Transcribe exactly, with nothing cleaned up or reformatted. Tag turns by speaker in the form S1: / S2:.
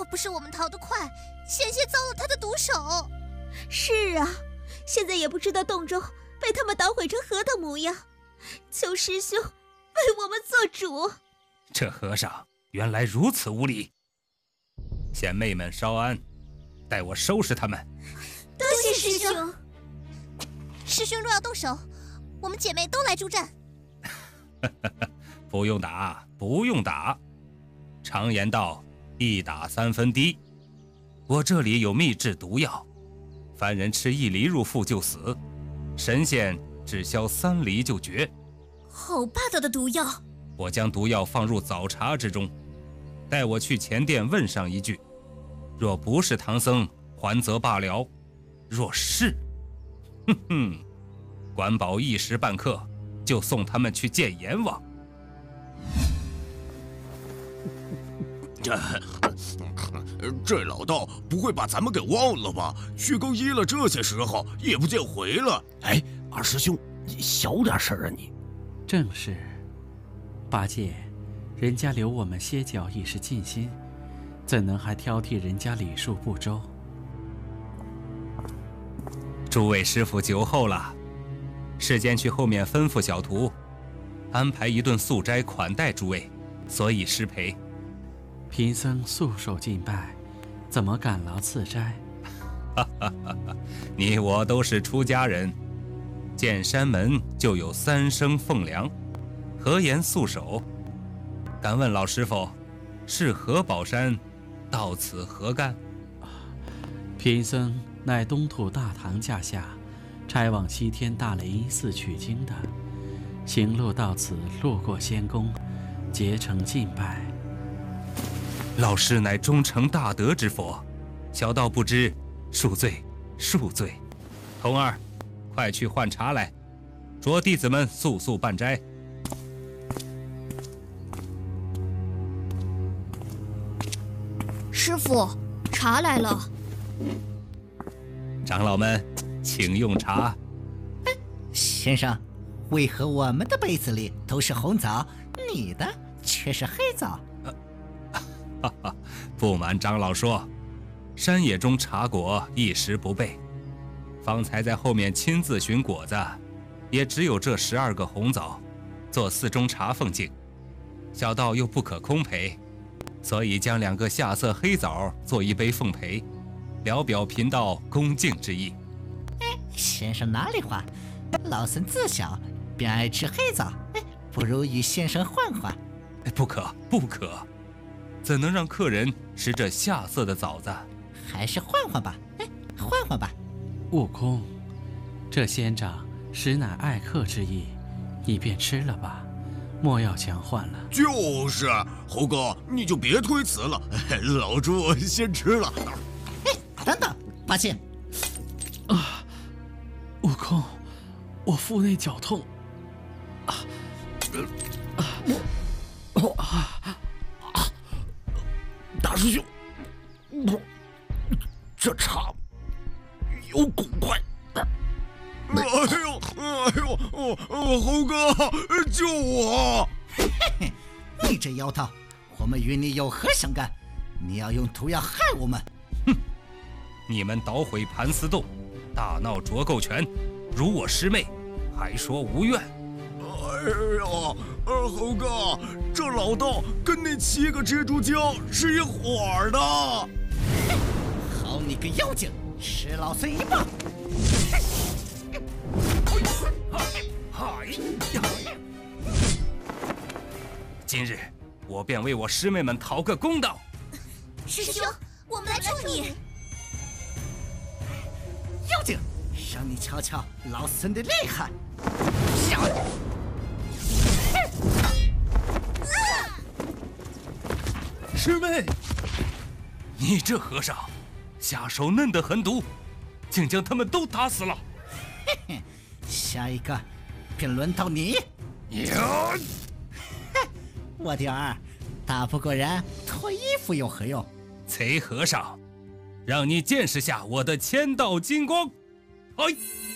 S1: 不是我们逃得快，险些遭了他的毒手。
S2: 是啊，现在也不知道洞中被他们捣毁成何等模样，求师兄为我们做主。
S3: 这和尚原来如此无礼，贤妹们稍安，待我收拾他们。
S2: 多谢师兄。
S1: 师兄若要动手，我们姐妹都来助战。
S3: 不用打，不用打。常言道，一打三分滴。我这里有秘制毒药，凡人吃一粒入腹就死，神仙只消三厘就绝。
S2: 好霸道的毒药！
S3: 我将毒药放入早茶之中，待我去前殿问上一句，若不是唐僧，还则罢了；若是，哼哼，管保一时半刻，就送他们去见阎王。
S4: 这这老道不会把咱们给忘了吧？去更衣了这些时候也不见回了。
S5: 哎，二师兄，你小点声啊你！
S6: 正是，八戒，人家留我们歇脚已是尽心，怎能还挑剔人家礼数不周？
S3: 诸位师傅酒后了，世间去后面吩咐小徒，安排一顿素斋款待诸位，所以失陪。
S6: 贫僧素手敬拜，怎么敢劳赐斋？
S3: 哈哈哈哈！你我都是出家人，见山门就有三生奉粮，何言素手？敢问老师傅，是何宝山，到此何干？
S6: 贫僧乃东土大唐驾下，差往西天大雷音寺取经的，行路到此，路过仙宫，竭诚敬拜。
S3: 老师乃忠诚大德之佛，小道不知，恕罪，恕罪。童儿，快去换茶来，着弟子们速速办斋。
S1: 师傅，茶来了。
S3: 长老们，请用茶。
S7: 先生，为何我们的杯子里都是红枣，你的却是黑枣？
S3: 哈哈，不瞒长老说，山野中茶果一时不备，方才在后面亲自寻果子，也只有这十二个红枣，做寺中茶奉敬。小道又不可空陪，所以将两个下色黑枣做一杯奉陪，聊表贫道恭敬之意。
S7: 哎，先生哪里话？老僧自小便爱吃黑枣，哎，不如与先生换换。
S3: 哎，不可不可，怎能让客人吃这下色的枣子？
S7: 还是换换吧，哎，换换吧。
S6: 悟空，这仙长实乃爱客之意，你便吃了吧，莫要强换了。
S4: 就是，猴哥，你就别推辞了，老猪先吃了。
S7: 哎，等等，八戒。
S6: 啊，悟空，我腹内绞痛。啊，啊，
S5: 我啊。大师兄，我这茶有古怪。
S4: 哎呦，哎呦，哦哦，猴哥，救我！
S7: 嘿嘿，你这妖道，我们与你有何相干？你要用毒药害我们？
S3: 哼！你们捣毁盘丝洞，大闹卓构泉，辱我师妹，还说无怨。
S4: 哎呀，二猴哥，这老道跟那七个蜘蛛精是一伙儿的。
S7: 好你个妖精，吃老孙一棒！
S3: 今日我便为我师妹们讨个公道。
S1: 师兄，我们来助你。
S7: 妖精，让你瞧瞧老孙的厉害！小。
S3: 师妹，你这和尚下手嫩得很毒，竟将他们都打死了。
S7: 嘿嘿，下一个便轮到你。
S3: 哟，
S7: 我的儿，打不过人，脱衣服有何用？
S3: 贼和尚，让你见识下我的千道金光！哎。